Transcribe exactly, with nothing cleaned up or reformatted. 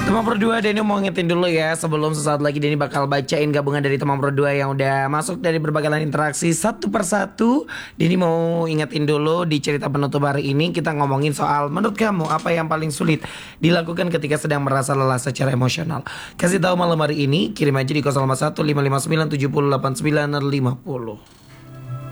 Teman berdua, Denny mau ngingetin dulu ya. Sebelum sesaat lagi Denny bakal bacain gabungan dari teman berdua yang udah masuk dari berbagai lain interaksi satu persatu. Denny mau ingetin dulu di cerita penutup hari ini kita ngomongin soal menurut kamu apa yang paling sulit dilakukan ketika sedang merasa lelah secara emosional. Kasih tahu malam hari ini, kirim aja di nol lima satu lima lima sembilan tujuh nol delapan sembilan lima nol.